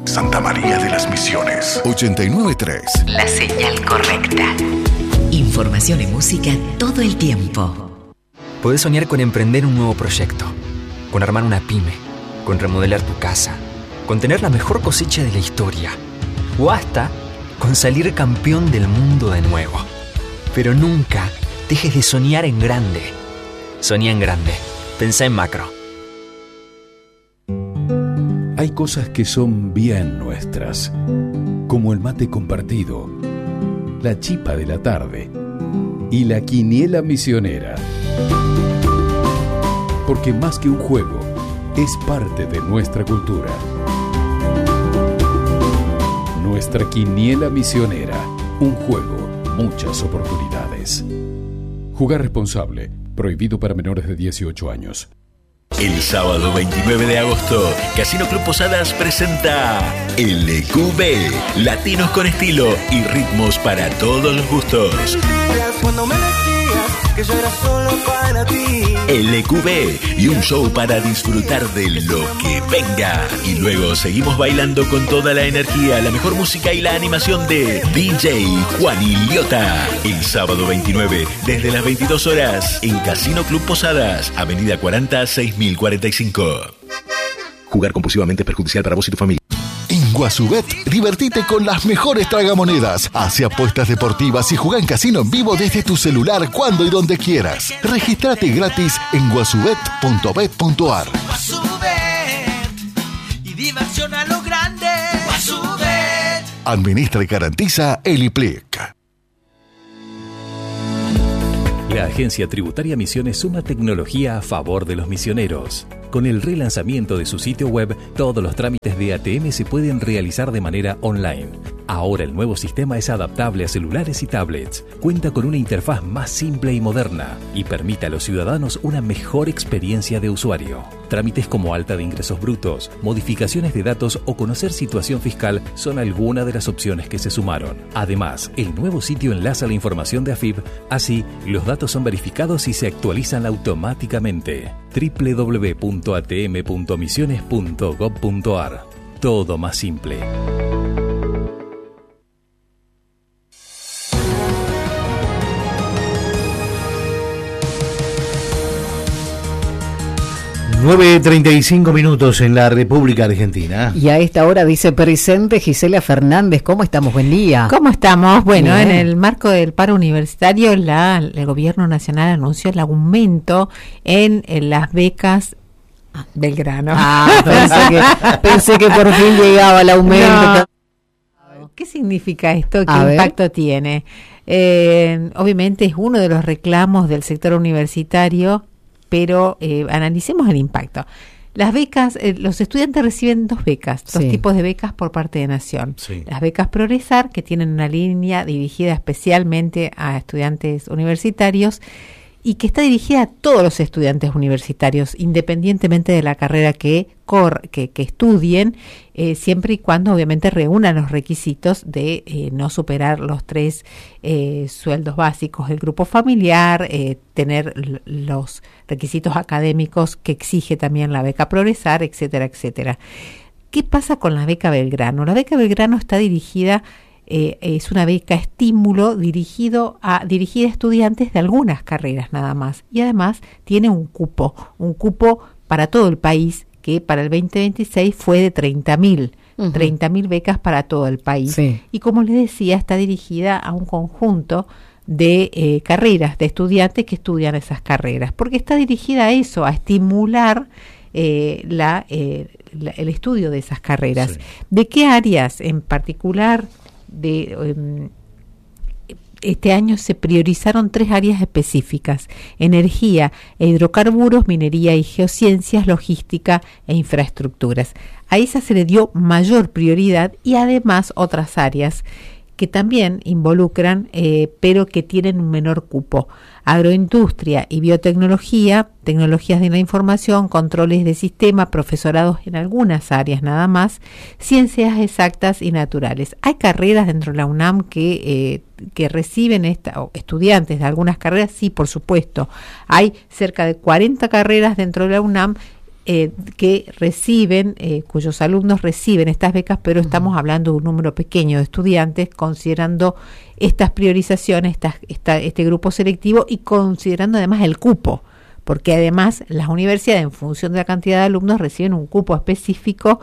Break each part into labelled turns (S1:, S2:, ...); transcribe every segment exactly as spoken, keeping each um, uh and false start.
S1: Santa María de las Misiones. ochenta y nueve punto tres.
S2: La señal correcta. Información y música todo el tiempo.
S3: Podés soñar con emprender un nuevo proyecto, con armar una pyme, con remodelar tu casa, con tener la mejor cosecha de la historia, o hasta con salir campeón del mundo de nuevo. Pero nunca dejes de soñar en grande. Soñá en grande. Pensá en macro.
S4: Hay cosas que son bien nuestras, como el mate compartido, la chipa de la tarde y la quiniela misionera. Porque más que un juego, es parte de nuestra cultura. Nuestra quiniela misionera, un juego, muchas oportunidades. Jugar responsable, prohibido para menores de dieciocho años.
S5: El sábado veintinueve de agosto, Casino Club Posadas presenta L Q B, latinos con estilo y ritmos para todos los gustos.
S6: Cuando me decías que yo era solo para ti.
S5: L Q B y un show para disfrutar de lo que venga. Y luego seguimos bailando con toda la energía, la mejor música y la animación de D J Juan Iliota. El sábado veintinueve, desde las veintidós horas, en Casino Club Posadas, Avenida cuarenta, seis mil cuarenta y cinco. Jugar compulsivamente es perjudicial para vos y tu familia.
S1: En Guasubet, divertite con las mejores tragamonedas. Hace apuestas deportivas y juega en casino en vivo desde tu celular cuando y donde quieras. Regístrate gratis en guasubet punto bet punto ar.
S6: Guasubet y diversión a lo grande. Guasubet.
S1: Administra y garantiza el I P L I C.
S7: La Agencia Tributaria Misiones suma tecnología a favor de los misioneros. Con el relanzamiento de su sitio web, todos los trámites de A T M se pueden realizar de manera online. Ahora el nuevo sistema es adaptable a celulares y tablets, cuenta con una interfaz más simple y moderna y permite a los ciudadanos una mejor experiencia de usuario. Trámites como alta de ingresos brutos, modificaciones de datos o conocer situación fiscal son algunas de las opciones que se sumaron. Además, el nuevo sitio enlaza la información de A F I B, así los datos son verificados y se actualizan automáticamente. doble u doble u doble u punto a t m punto misiones punto gob punto ar. Todo más simple.
S8: nueve treinta y cinco minutos en la República Argentina.
S9: Y a esta hora dice presente Gisela Fernández. ¿Cómo estamos? Buen día.
S10: ¿Cómo estamos? Bueno,
S9: Bien.
S10: En el marco del paro universitario, la, el gobierno nacional anunció el aumento en, en las becas Belgrano.
S9: Ah, pensé que, pensé que por fin llegaba el aumento.
S10: No. ¿Qué significa esto? ¿Qué
S9: A
S10: impacto
S9: ver.
S10: tiene? Eh, obviamente es uno de los reclamos del sector universitario, pero eh, analicemos el impacto. Las becas, eh, los estudiantes reciben dos becas, dos
S9: Sí.
S10: tipos de becas por parte de Nación.
S8: Sí.
S10: Las becas Progresar, que tienen una línea dirigida especialmente a estudiantes universitarios y que está dirigida a todos los estudiantes universitarios, independientemente de la carrera que, cor, que, que estudien, eh, siempre y cuando obviamente reúnan los requisitos de eh, no superar los tres eh, sueldos básicos del grupo familiar, eh, tener l- los requisitos académicos que exige también la beca Progresar, etcétera, etcétera. ¿Qué pasa con la beca Belgrano? La beca Belgrano está dirigida Eh, es una beca estímulo dirigido a dirigida a estudiantes de algunas carreras nada más, y además tiene un cupo, un cupo para todo el país que para el veinte veintiséis fue de treinta mil,
S9: Uh-huh.
S10: treinta mil becas para todo el país.
S9: Sí.
S10: Y como les decía, está dirigida a un conjunto de eh, carreras, de estudiantes que estudian esas carreras, porque está dirigida a eso, a estimular eh, la, eh, la, el estudio de esas carreras.
S8: Sí.
S10: ¿De qué áreas en particular? De um, este año se priorizaron tres áreas específicas: energía e hidrocarburos, minería y geociencias, logística e infraestructuras. A esa se le dio mayor prioridad, y además otras áreas que también involucran, eh, pero que tienen un menor cupo: agroindustria y biotecnología, tecnologías de la información, controles de sistema, profesorados en algunas áreas nada más, ciencias exactas y naturales. Hay carreras dentro de la UNAM que, eh, que reciben esta, o estudiantes de algunas carreras, sí, por supuesto. Hay cerca de cuarenta carreras dentro de la UNAM eh, que reciben, eh, cuyos alumnos reciben estas becas, pero uh-huh. estamos hablando de un número pequeño de estudiantes, considerando estas priorizaciones, estas, esta, este grupo selectivo y considerando además el cupo, porque además las universidades, en función de la cantidad de alumnos, reciben un cupo específico,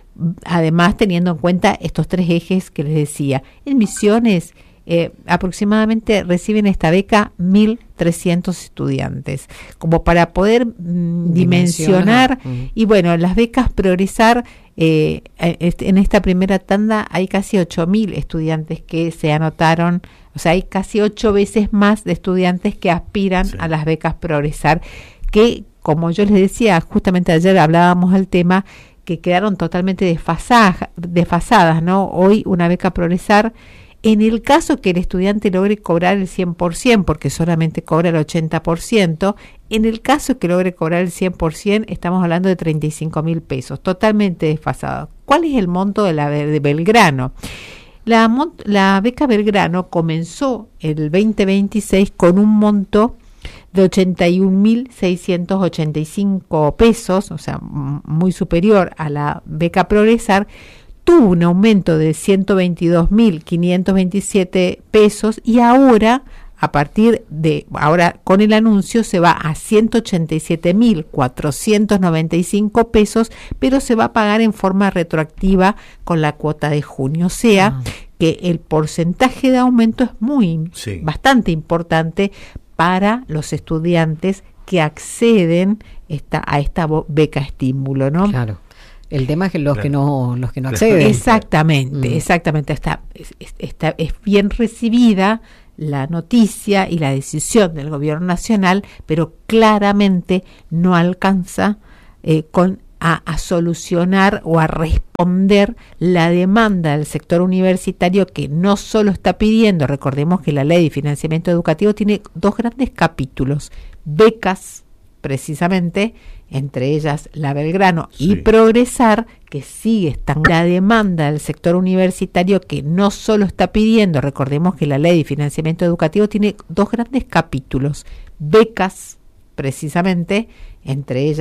S10: además teniendo en cuenta estos tres ejes que les decía. En Misiones, Eh, aproximadamente reciben esta beca mil trescientos estudiantes, como para poder mm, dimensionar, uh-huh. y bueno, las becas Progresar, eh, en esta primera tanda hay casi ocho mil estudiantes que se anotaron, o sea, hay casi ocho veces más de estudiantes que aspiran sí. a las becas Progresar, que como yo les decía, justamente ayer hablábamos del tema, que quedaron totalmente desfasadas, desfasadas, ¿no? Hoy una beca Progresar, en el caso que el estudiante logre cobrar el cien por ciento, porque solamente cobra el ochenta por ciento, en el caso que logre cobrar el cien por ciento, estamos hablando de treinta y cinco mil pesos, totalmente desfasado. ¿Cuál es el monto de la de Belgrano? La, la beca Belgrano comenzó el veinte veintiséis con un monto de ochenta y un mil seiscientos ochenta y cinco pesos, o sea, muy superior a la beca Progresar. Tuvo un aumento de ciento veintidós mil quinientos veintisiete pesos y ahora, a partir de, ahora con el anuncio se va a ciento ochenta y siete mil cuatrocientos noventa y cinco pesos, pero se va a pagar en forma retroactiva con la cuota de junio, o sea ah. que el porcentaje de aumento es muy, sí. bastante importante para los estudiantes que acceden esta, a esta beca estímulo, ¿no?
S9: Claro. El tema es que los claro. que no los que no acceden.
S10: Exactamente, mm. exactamente. Está, está, es bien recibida la noticia y la decisión del gobierno nacional, pero claramente no alcanza eh, con a, a solucionar o a responder la demanda del sector universitario, que no solo está pidiendo, recordemos que la ley de financiamiento educativo tiene dos grandes capítulos, becas precisamente, entre ellas la Belgrano sí. y Progresar, que sigue estando la demanda del sector universitario, que no solo está pidiendo, recordemos que la ley de financiamiento educativo tiene dos grandes capítulos, becas precisamente, entre ellas